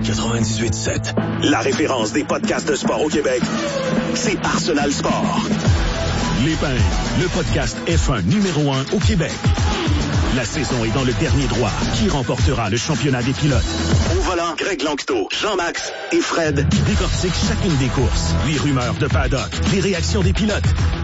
98.7. La référence des podcasts de sport au Québec, c'est Arsenal Sport. Les Pingles, le podcast F1 numéro 1 au Québec. La saison est dans le dernier droit. Qui remportera le championnat des pilotes? Au volant, Greg Lanctot, Jean-Max et Fred décortiquent chacune des courses. Les rumeurs de paddock, les réactions des pilotes.